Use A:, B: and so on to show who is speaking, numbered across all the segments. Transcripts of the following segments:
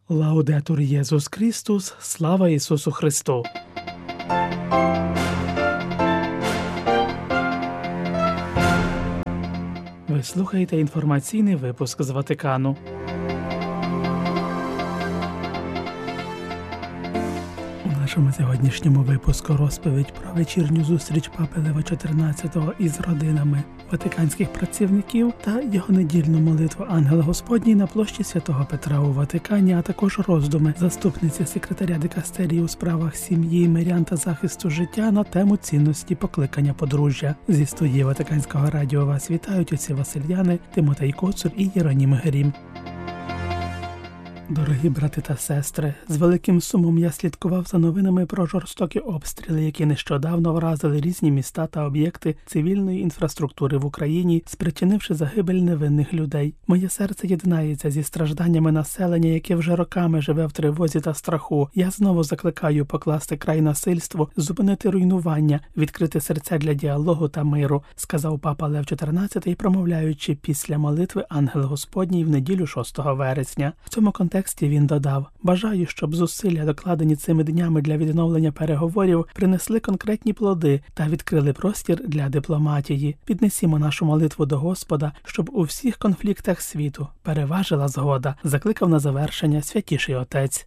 A: Лаудетур Єсус Христос, слава Ісусу Христу! Ви слухаєте інформаційний випуск з Ватикану. У нашому сьогоднішньому випуску розповідь про вечірню зустріч Папи Лева XIV із родинами ватиканських працівників та його недільну молитву Ангел Господній на площі Святого Петра у Ватикані, а також роздуми заступниці секретаря дикастерії у справах сім'ї, мирян та захисту життя на тему цінності покликання подружжя. Зі студії Ватиканського радіо вас вітають отці Васильяни, Тимотей Коцур і Єронім Грім. Дорогі брати та сестри, з великим сумом я слідкував за новинами про жорстокі обстріли, які нещодавно вразили різні міста та об'єкти цивільної інфраструктури в Україні, спричинивши загибель невинних людей. Моє серце єднається зі стражданнями населення, яке вже роками живе в тривозі та страху. Я знову закликаю покласти край насильству, зупинити руйнування, відкрити серця для діалогу та миру, сказав Папа Лев XIV, промовляючи після молитви Ангел Господній в неділю 6 вересня. В цьому контексті він додав: «Бажаю, щоб зусилля, докладені цими днями для відновлення переговорів, принесли конкретні плоди та відкрили простір для дипломатії. Піднесімо нашу молитву до Господа, щоб у всіх конфліктах світу переважила згода», закликав на завершення Святіший Отець.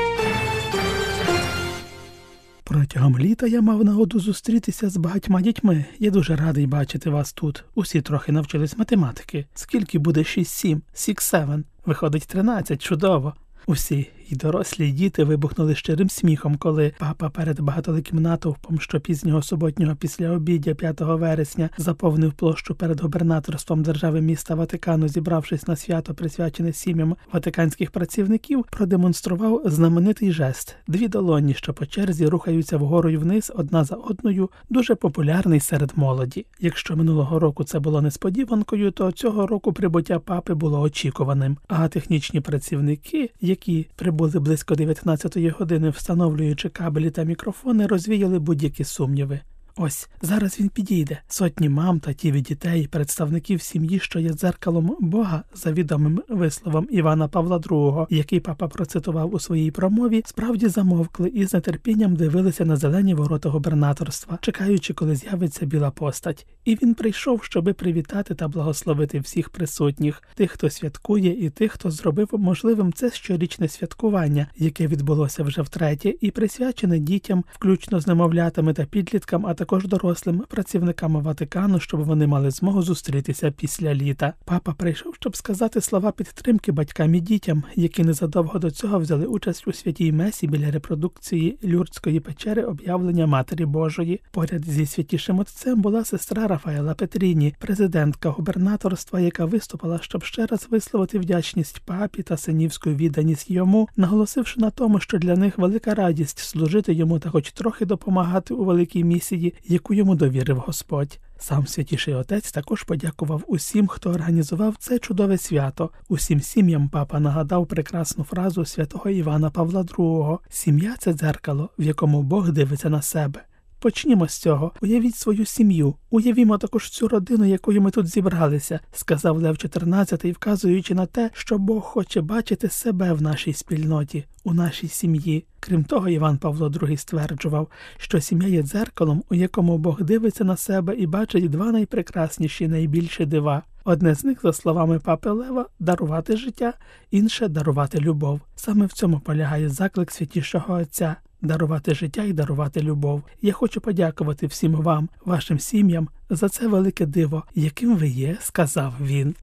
A: Протягом літа я мав нагоду зустрітися з багатьма дітьми. Я дуже радий бачити вас тут. Усі трохи навчились математики. Скільки буде 6-7? 6-7. Виходить 13. Чудово. Усі, і дорослі, і діти вибухнули щирим сміхом, коли папа перед багатоликим натовпом, що пізнього суботнього післяобіддя 5 вересня заповнив площу перед губернаторством держави міста Ватикану, зібравшись на свято, присвячене сім'ям ватиканських працівників, продемонстрував знаменитий жест. 2 долоні, що по черзі рухаються вгору й вниз одна за одною, дуже популярний серед молоді. Якщо минулого року це було несподіванкою, то цього року прибуття папи було очікуваним. А технічні працівники, які прибули близько 19-ї години, встановлюючи кабелі та мікрофони, розвіяли будь-які сумніви. Ось, зараз він підійде. Сотні мам та тіві дітей, представників сім'ї, що є дзеркалом Бога, за відомим висловом Івана Павла II, який папа процитував у своїй промові, справді замовкли і з нетерпінням дивилися на зелені ворота губернаторства, чекаючи, коли з'явиться біла постать. І він прийшов, щоби привітати та благословити всіх присутніх, тих, хто святкує, і тих, хто зробив можливим це щорічне святкування, яке відбулося вже втретє і присвячене дітям, включно з немовлятами та підліткам, а також дорослим працівниками Ватикану, щоб вони мали змогу зустрітися після літа. Папа прийшов, щоб сказати слова підтримки батькам і дітям, які незадовго до цього взяли участь у святій месі біля репродукції Люрдської печери об'явлення Матері Божої. Поряд зі святішим отцем була сестра Рафаела Петріні, президентка губернаторства, яка виступила, щоб ще раз висловити вдячність папі та синівську відданість йому, наголосивши на тому, що для них велика радість служити йому та хоч трохи допомагати у великій місії, яку йому довірив Господь. Сам Святіший Отець також подякував усім, хто організував це чудове свято. Усім сім'ям папа нагадав прекрасну фразу святого Івана Павла II: «Сім'я – це дзеркало, в якому Бог дивиться на себе». Почнімо з цього. Уявіть свою сім'ю. Уявімо також цю родину, якою ми тут зібралися, сказав Лев XIV, вказуючи на те, що Бог хоче бачити себе в нашій спільноті, у нашій сім'ї. Крім того, Іван Павло II стверджував, що сім'я є дзеркалом, у якому Бог дивиться на себе і бачить 2 найпрекрасніші, найбільші дива. Одне з них, за словами Папи Лева, дарувати життя, інше – дарувати любов. Саме в цьому полягає заклик Святішого Отця – дарувати життя і дарувати любов. Я хочу подякувати всім вам, вашим сім'ям, за це велике диво, яким ви є, сказав він.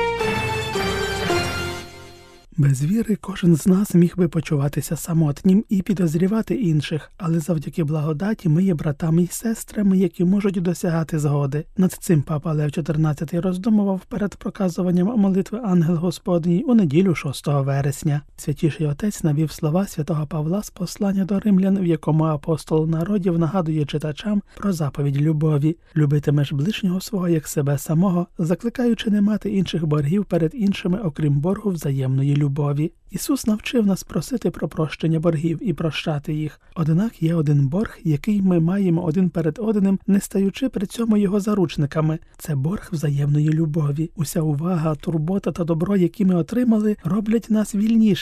A: Без віри кожен з нас міг би почуватися самотнім і підозрівати інших, але завдяки благодаті ми є братами й сестрами, які можуть досягати згоди. Над цим Папа Лев XIV роздумував перед проказуванням молитви Ангел Господній у неділю 6 вересня. Святіший Отець навів слова святого Павла з послання до римлян, в якому апостол народів нагадує читачам про заповідь любові. «Любитимеш ближнього свого, як себе самого», закликаючи не мати інших боргів перед іншими, окрім боргу взаємної любові. Ісус навчив нас просити про прощення боргів і прощати їх. Однак є один борг, який ми маємо один перед одним, не стаючи при цьому його заручниками. Це борг взаємної любові. Уся увага, турбота та добро, які ми отримали, роблять нас вільнішими.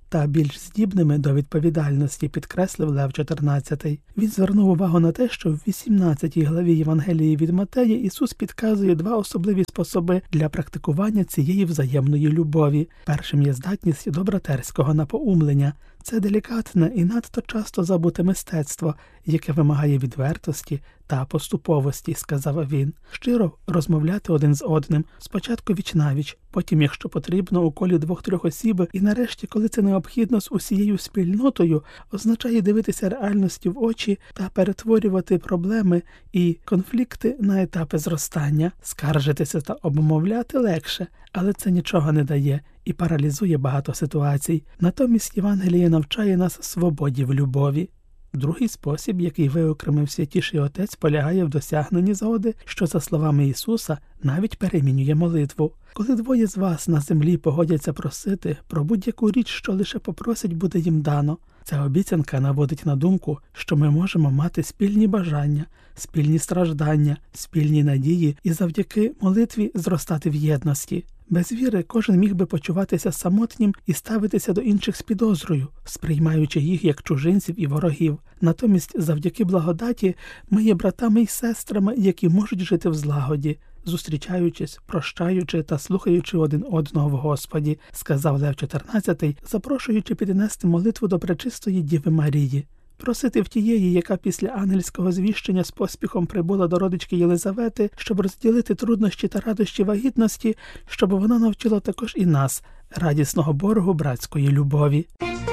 A: та більш здібними до відповідальності, підкреслив Лев XIV. Він звернув увагу на те, що в 18 главі Євангелії від Матея Ісус підказує два особливі способи для практикування цієї взаємної любові. Першим є здатність до братерського напоумлення. Це делікатне і надто часто забуте мистецтво, яке вимагає відвертості та поступовості, сказав він. Щиро розмовляти один з одним, спочатку віч-навіч, потім, якщо потрібно, у колі 2-3 осіб, і нарешті, коли це необхідно, з усією спільнотою, означає дивитися реальності в очі та перетворювати проблеми і конфлікти на етапи зростання. Скаржитися та обмовляти легше, але це нічого не дає і паралізує багато ситуацій. Натомість Євангеліє навчає нас свободі в любові. Другий спосіб, який виокремив Святіший Отець, полягає в досягненні згоди, що, за словами Ісуса, навіть перемінює молитву. Коли двоє з вас на землі погодяться просити про будь-яку річ, що лише попросять, буде їм дано. Ця обіцянка наводить на думку, що ми можемо мати спільні бажання, спільні страждання, спільні надії і завдяки молитві зростати в єдності. Без віри кожен міг би почуватися самотнім і ставитися до інших з підозрою, сприймаючи їх як чужинців і ворогів. Натомість, завдяки благодаті, ми є братами й сестрами, які можуть жити в злагоді, зустрічаючись, прощаючи та слухаючи один одного в Господі, сказав Лев XIV, запрошуючи піднести молитву до Пречистої Діви Марії. Просити в тієї, яка після ангельського звіщення з поспіхом прибула до родички Єлизавети, щоб розділити труднощі та радощі вагітності, щоб вона навчила також і нас радісного боргу братської любові.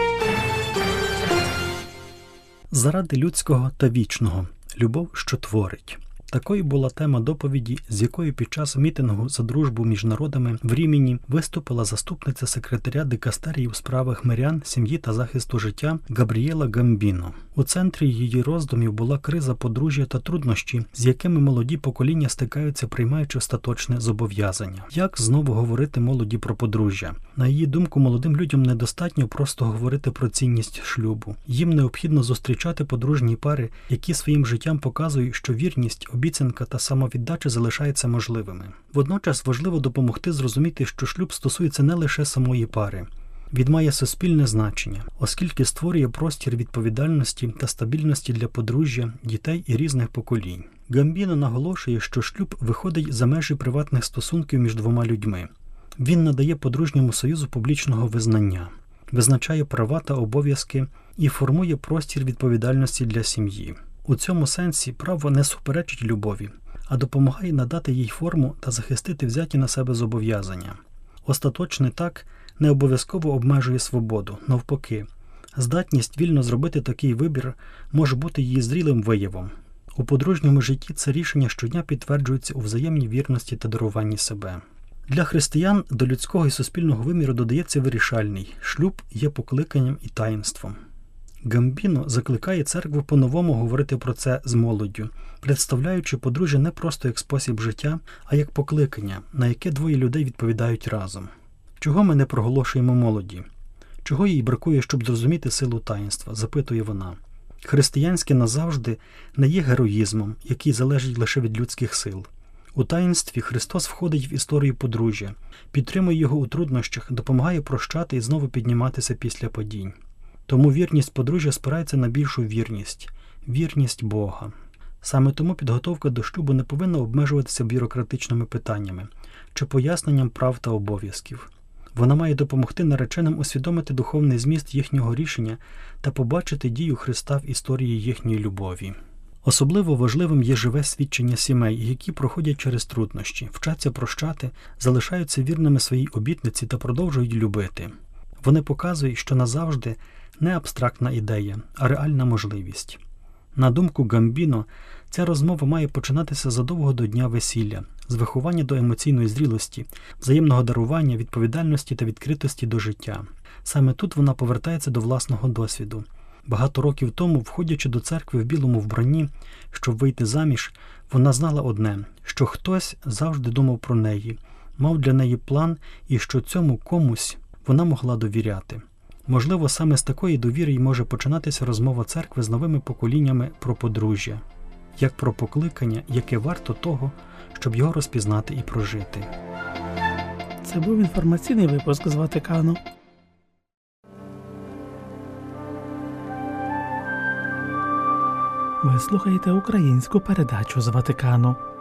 B: Заради людського та вічного. Любов, що творить. Такою була тема доповіді, з якою під час мітингу за дружбу між народами в Рімені виступила заступниця секретаря дикастерії у справах мирян, сім'ї та захисту життя Габріела Гамбіно. У центрі її роздумів була криза подружжя та труднощі, з якими молоді покоління стикаються, приймаючи остаточне зобов'язання. Як знову говорити молоді про подружжя? На її думку, молодим людям недостатньо просто говорити про цінність шлюбу. Їм необхідно зустрічати подружні пари, які своїм життям показують, що вірність, обіцянка та самовіддача залишаються можливими. Водночас важливо допомогти зрозуміти, що шлюб стосується не лише самої пари. Він має суспільне значення, оскільки створює простір відповідальності та стабільності для подружжя, дітей і різних поколінь. Гамбіно наголошує, що шлюб виходить за межі приватних стосунків між двома людьми. Він надає подружньому союзу публічного визнання, визначає права та обов'язки і формує простір відповідальності для сім'ї. У цьому сенсі право не суперечить любові, а допомагає надати їй форму та захистити взяті на себе зобов'язання. Остаточне «так» не обов'язково обмежує свободу, навпаки. Здатність вільно зробити такий вибір може бути її зрілим виявом. У подружньому житті це рішення щодня підтверджується у взаємній вірності та даруванні себе. Для християн до людського і суспільного виміру додається вирішальний – шлюб є покликанням і таїнством. Гамбіно закликає церкву по-новому говорити про це з молоддю, представляючи подружжя не просто як спосіб життя, а як покликання, на яке двоє людей відповідають разом. Чого ми не проголошуємо молоді? Чого їй бракує, щоб зрозуміти силу таїнства? Запитує вона. Християнське назавжди не є героїзмом, який залежить лише від людських сил. У таїнстві Христос входить в історію подружжя, підтримує його у труднощах, допомагає прощати і знову підніматися після падінь. Тому вірність подружжя спирається на більшу вірність – вірність Бога. Саме тому підготовка до шлюбу не повинна обмежуватися бюрократичними питаннями чи поясненням прав та обов'язків. Вона має допомогти нареченим усвідомити духовний зміст їхнього рішення та побачити дію Христа в історії їхньої любові. Особливо важливим є живе свідчення сімей, які проходять через труднощі, вчаться прощати, залишаються вірними своїй обітниці та продовжують любити. Вони показують, що назавжди не абстрактна ідея, а реальна можливість. На думку Гамбіно, ця розмова має починатися задовго до дня весілля, з виховання до емоційної зрілості, взаємного дарування, відповідальності та відкритості до життя. Саме тут вона повертається до власного досвіду. Багато років тому, входячи до церкви в білому вбранні, щоб вийти заміж, вона знала одне, що хтось завжди думав про неї, мав для неї план і що цьому комусь вона могла довіряти. Можливо, саме з такої довіри й може починатися розмова церкви з новими поколіннями про подружжя, як про покликання, яке варто того, щоб його розпізнати і прожити.
A: Це був інформаційний випуск з Ватикану. Ви слухаєте українську передачу з Ватикану.